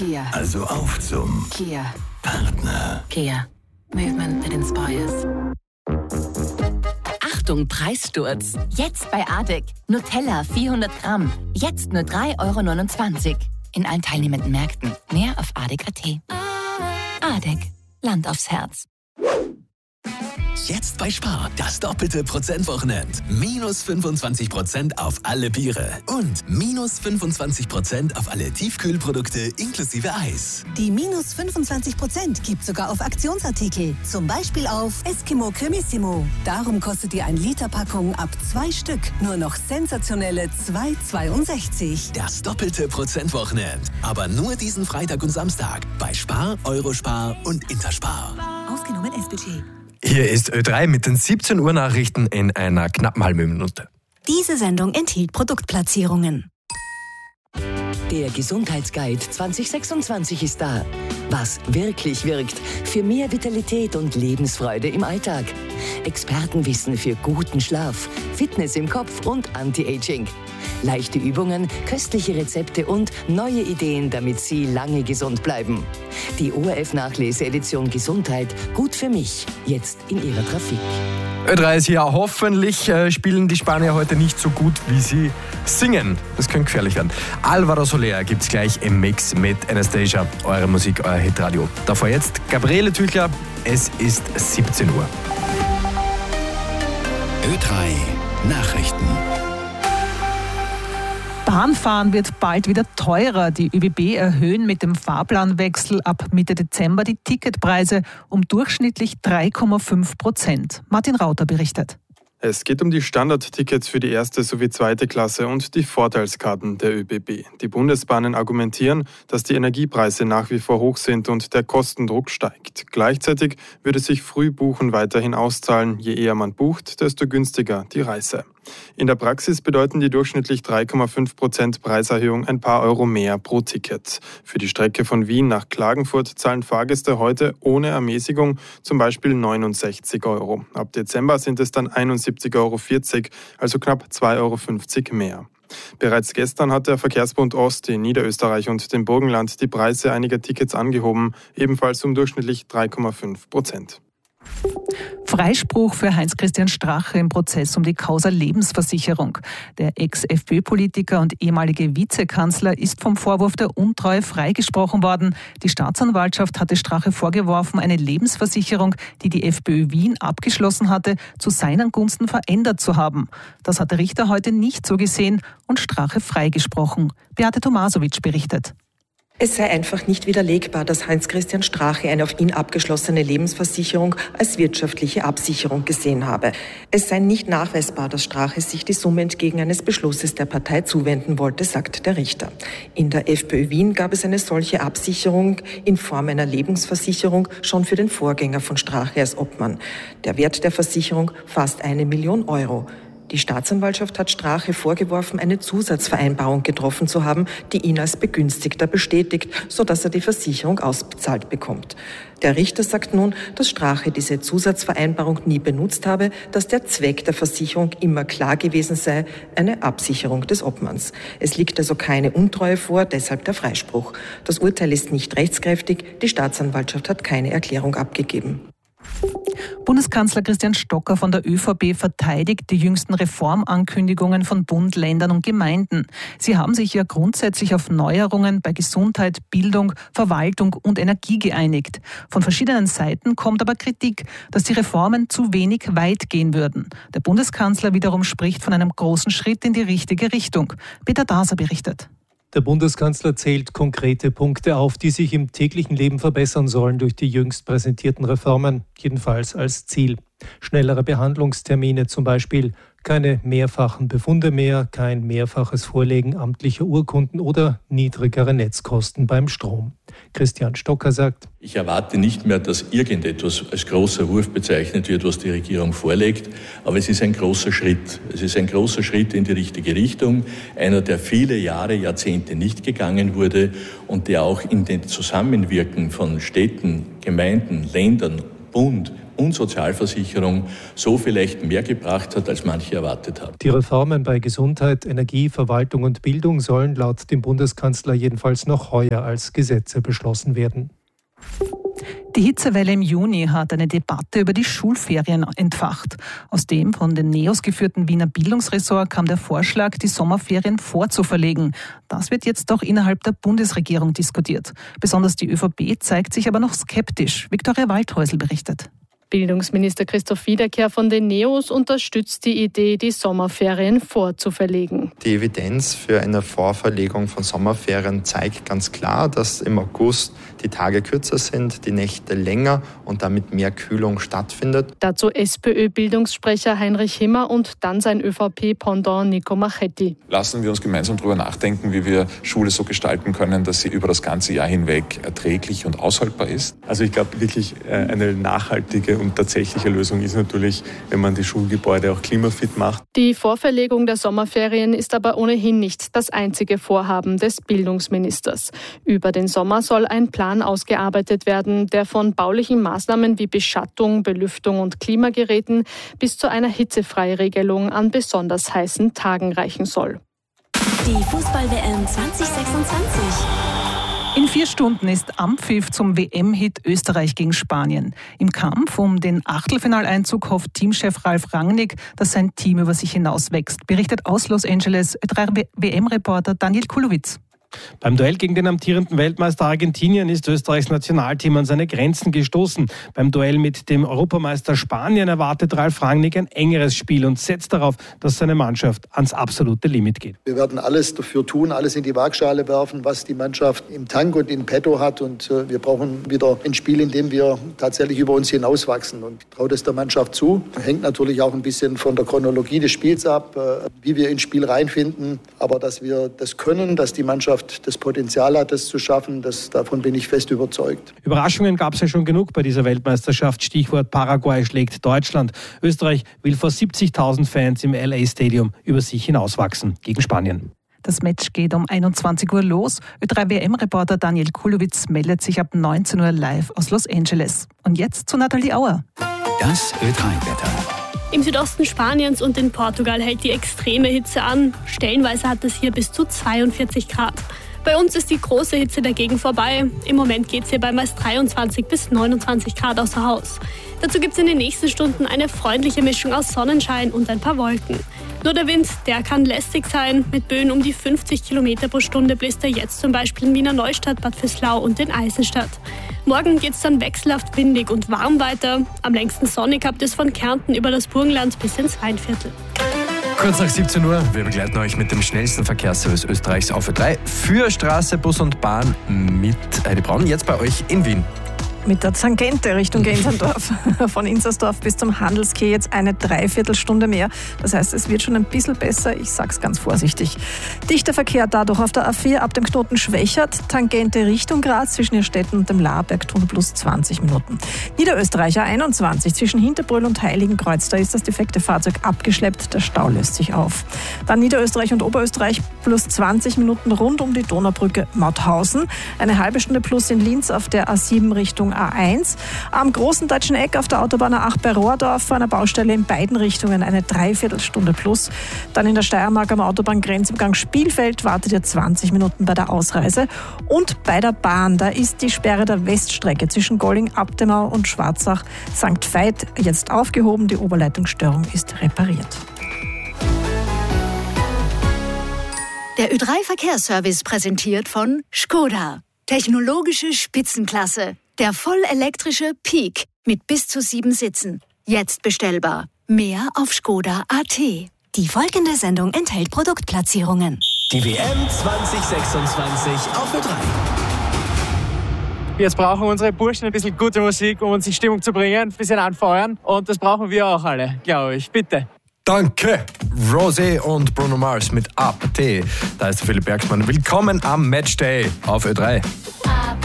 Kia. Also auf zum Kia. Partner. Kia. Movement that inspires. Achtung, Preissturz. Jetzt bei ADEC. Nutella 400 Gramm. Jetzt nur 3,29 €. In allen teilnehmenden Märkten. Mehr auf adec.at. ADEC. Land aufs Herz. Jetzt bei Spar, das doppelte Prozentwochenende. Minus 25% auf alle Biere und minus 25% auf alle Tiefkühlprodukte inklusive Eis. Die minus 25% gibt sogar auf Aktionsartikel. Zum Beispiel auf Eskimo Cremissimo. Darum kostet die 1-Liter-Packung ab 2 Stück nur noch sensationelle 2,62 €. Das doppelte Prozentwochenende. Aber nur diesen Freitag und Samstag bei Spar, Eurospar und Interspar. Ausgenommen S-Budget. Hier ist Ö3 mit den 17 Uhr Nachrichten in einer knappen halben Minute. Diese Sendung enthielt Produktplatzierungen. Der Gesundheitsguide 2026 ist da. Was wirklich wirkt für mehr Vitalität und Lebensfreude im Alltag. Expertenwissen für guten Schlaf, Fitness im Kopf und Anti-Aging. Leichte Übungen, köstliche Rezepte und neue Ideen, damit Sie lange gesund bleiben. Die ORF-Nachlese-Edition Gesundheit, gut für mich, jetzt in Ihrer Trafik. Ö3 ist hier. Hoffentlich spielen die Spanier heute nicht so gut, wie sie singen. Das könnte gefährlich werden. Álvaro Soler gibt's gleich im Mix mit Anastasia. Eure Musik, euer Hitradio. Davor jetzt Gabriele Tüchler. Es ist 17 Uhr. Ö3 Nachrichten. Bahnfahren wird bald wieder teurer. Die ÖBB erhöhen mit dem Fahrplanwechsel ab Mitte Dezember die Ticketpreise um durchschnittlich 3,5%. Martin Rauter berichtet. Es geht um die Standardtickets für die erste sowie zweite Klasse und die Vorteilskarten der ÖBB. Die Bundesbahnen argumentieren, dass die Energiepreise nach wie vor hoch sind und der Kostendruck steigt. Gleichzeitig würde sich Frühbuchen weiterhin auszahlen. Je eher man bucht, desto günstiger die Reise. In der Praxis bedeuten die durchschnittlich 3,5% Preiserhöhung ein paar Euro mehr pro Ticket. Für die Strecke von Wien nach Klagenfurt zahlen Fahrgäste heute ohne Ermäßigung zum Beispiel 69 €. Ab Dezember sind es dann 71,40 €, also knapp 2,50 € mehr. Bereits gestern hat der Verkehrsbund Ost in Niederösterreich und dem Burgenland die Preise einiger Tickets angehoben, ebenfalls um durchschnittlich 3,5%. Freispruch für Heinz-Christian Strache im Prozess um die Causa Lebensversicherung. Der Ex-FPÖ-Politiker und ehemalige Vizekanzler ist vom Vorwurf der Untreue freigesprochen worden. Die Staatsanwaltschaft hatte Strache vorgeworfen, eine Lebensversicherung, die die FPÖ Wien abgeschlossen hatte, zu seinen Gunsten verändert zu haben. Das hat der Richter heute nicht so gesehen und Strache freigesprochen. Beate Tomasowitsch berichtet. Es sei einfach nicht widerlegbar, dass Heinz-Christian Strache eine auf ihn abgeschlossene Lebensversicherung als wirtschaftliche Absicherung gesehen habe. Es sei nicht nachweisbar, dass Strache sich die Summe entgegen eines Beschlusses der Partei zuwenden wollte, sagt der Richter. In der FPÖ Wien gab es eine solche Absicherung in Form einer Lebensversicherung schon für den Vorgänger von Strache als Obmann. Der Wert der Versicherung fast 1 Million €. Die Staatsanwaltschaft hat Strache vorgeworfen, eine Zusatzvereinbarung getroffen zu haben, die ihn als Begünstigter bestätigt, sodass er die Versicherung ausbezahlt bekommt. Der Richter sagt nun, dass Strache diese Zusatzvereinbarung nie benutzt habe, dass der Zweck der Versicherung immer klar gewesen sei, eine Absicherung des Obmanns. Es liegt also keine Untreue vor, deshalb der Freispruch. Das Urteil ist nicht rechtskräftig, die Staatsanwaltschaft hat keine Erklärung abgegeben. Bundeskanzler Christian Stocker von der ÖVP verteidigt die jüngsten Reformankündigungen von Bund, Ländern und Gemeinden. Sie haben sich ja grundsätzlich auf Neuerungen bei Gesundheit, Bildung, Verwaltung und Energie geeinigt. Von verschiedenen Seiten kommt aber Kritik, dass die Reformen zu wenig weit gehen würden. Der Bundeskanzler wiederum spricht von einem großen Schritt in die richtige Richtung. Peter Daser berichtet. Der Bundeskanzler zählt konkrete Punkte auf, die sich im täglichen Leben verbessern sollen durch die jüngst präsentierten Reformen, jedenfalls als Ziel. Schnellere Behandlungstermine zum Beispiel, keine mehrfachen Befunde mehr, kein mehrfaches Vorlegen amtlicher Urkunden oder niedrigere Netzkosten beim Strom. Christian Stocker sagt: Ich erwarte nicht mehr, dass irgendetwas als großer Wurf bezeichnet wird, was die Regierung vorlegt, aber es ist ein großer Schritt. Es ist ein großer Schritt in die richtige Richtung, einer, der viele Jahre, Jahrzehnte nicht gegangen wurde und der auch in den Zusammenwirken von Städten, Gemeinden, Ländern, Bund und Sozialversicherung so vielleicht mehr gebracht hat, als manche erwartet haben. Die Reformen bei Gesundheit, Energie, Verwaltung und Bildung sollen laut dem Bundeskanzler jedenfalls noch heuer als Gesetze beschlossen werden. Die Hitzewelle im Juni hat eine Debatte über die Schulferien entfacht. Aus dem von den NEOS geführten Wiener Bildungsressort kam der Vorschlag, die Sommerferien vorzuverlegen. Das wird jetzt auch innerhalb der Bundesregierung diskutiert. Besonders die ÖVP zeigt sich aber noch skeptisch. Viktoria Waldhäusl berichtet. Bildungsminister Christoph Wiederkehr von den NEOS unterstützt die Idee, die Sommerferien vorzuverlegen. Die Evidenz für eine Vorverlegung von Sommerferien zeigt ganz klar, dass im August die Tage kürzer sind, die Nächte länger und damit mehr Kühlung stattfindet. Dazu SPÖ-Bildungssprecher Heinrich Himmer und dann sein ÖVP-Pendant Nico Machetti. Lassen wir uns gemeinsam darüber nachdenken, wie wir Schule so gestalten können, dass sie über das ganze Jahr hinweg erträglich und aushaltbar ist. Also ich glaube wirklich eine nachhaltige und tatsächliche Lösung ist natürlich, wenn man die Schulgebäude auch klimafit macht. Die Vorverlegung der Sommerferien ist aber ohnehin nicht das einzige Vorhaben des Bildungsministers. Über den Sommer soll ein Plan ausgearbeitet werden, der von baulichen Maßnahmen wie Beschattung, Belüftung und Klimageräten bis zu einer Hitzefreiregelung an besonders heißen Tagen reichen soll. Die Fußball-WM 2026. In 4 Stunden ist Ampfiff zum WM-Hit Österreich gegen Spanien. Im Kampf um den Achtelfinaleinzug hofft Teamchef Ralf Rangnick, dass sein Team über sich hinaus wächst. Berichtet aus Los Angeles WM-Reporter Daniel Kulowitz. Beim Duell gegen den amtierenden Weltmeister Argentinien ist Österreichs Nationalteam an seine Grenzen gestoßen. Beim Duell mit dem Europameister Spanien erwartet Ralf Rangnick ein engeres Spiel und setzt darauf, dass seine Mannschaft ans absolute Limit geht. Wir werden alles dafür tun, alles in die Waagschale werfen, was die Mannschaft im Tank und in petto hat. Und wir brauchen wieder ein Spiel, in dem wir tatsächlich über uns hinauswachsen. Und ich traue das der Mannschaft zu. Hängt natürlich auch ein bisschen von der Chronologie des Spiels ab, wie wir ins Spiel reinfinden. Aber dass wir das können, dass die Mannschaft das Potenzial hat, das zu schaffen, davon bin ich fest überzeugt. Überraschungen gab es ja schon genug bei dieser Weltmeisterschaft. Stichwort Paraguay schlägt Deutschland. Österreich will vor 70.000 Fans im LA Stadium über sich hinauswachsen gegen Spanien. Das Match geht um 21 Uhr los. Ö3-WM-Reporter Daniel Kulowitz meldet sich ab 19 Uhr live aus Los Angeles. Und jetzt zu Nathalie Auer. Das Ö3-Wetter. Im Südosten Spaniens und in Portugal hält die extreme Hitze an. Stellenweise hat es hier bis zu 42 Grad. Bei uns ist die große Hitze dagegen vorbei. Im Moment geht es hier bei meist 23 bis 29 Grad außer Haus. Dazu gibt es in den nächsten Stunden eine freundliche Mischung aus Sonnenschein und ein paar Wolken. Nur der Wind, der kann lästig sein. Mit Böen um die 50 Kilometer pro Stunde bläst er jetzt zum Beispiel in Wiener Neustadt, Bad Vöslau und in Eisenstadt. Morgen geht es dann wechselhaft windig und warm weiter. Am längsten sonnig habt es von Kärnten über das Burgenland bis ins Rheinviertel. Kurz nach 17 Uhr, wir begleiten euch mit dem schnellsten Verkehrsservice Österreichs auf Ö3 für Straße, Bus und Bahn mit Heidi Braun, jetzt bei euch in Wien. Mit der Tangente Richtung Gensendorf. Von Inzersdorf bis zum Handelskeh jetzt eine Dreiviertelstunde mehr. Das heißt, es wird schon ein bisschen besser. Ich sag's ganz vorsichtig. Dichter Verkehr dadurch auf der A4 ab dem Knoten Schwächert. Tangente Richtung Graz zwischen Irstetten und dem Laarbergtunnel plus 20 Minuten. Niederösterreicher 21 zwischen Hinterbrüll und Heiligenkreuz. Da ist das defekte Fahrzeug abgeschleppt. Der Stau löst sich auf. Dann Niederösterreich und Oberösterreich plus 20 Minuten rund um die Donaubrücke Mauthausen. Eine halbe Stunde plus in Linz auf der A7 Richtung A1. Am großen deutschen Eck auf der Autobahn A8 bei Rohrdorf vor einer Baustelle in beiden Richtungen eine Dreiviertelstunde plus. Dann in der Steiermark am Autobahngrenzübergang Spielfeld wartet ihr 20 Minuten bei der Ausreise. Und bei der Bahn, da ist die Sperre der Weststrecke zwischen Golling-Abtemau und Schwarzach-St. Veit jetzt aufgehoben. Die Oberleitungsstörung ist repariert. Der Ö3-Verkehrsservice präsentiert von Škoda. Technologische Spitzenklasse. Der vollelektrische Peak mit bis zu 7 Sitzen. Jetzt bestellbar. Mehr auf Škoda.at. Die folgende Sendung enthält Produktplatzierungen. Die WM 2026 auf Ö3. Jetzt brauchen unsere Burschen ein bisschen gute Musik, um uns in Stimmung zu bringen, ein bisschen anfeuern. Und das brauchen wir auch alle, glaube ich. Bitte. Danke, Rosé und Bruno Mars mit APT. Da ist Philipp Bergsmann. Willkommen am Matchday auf Ö3.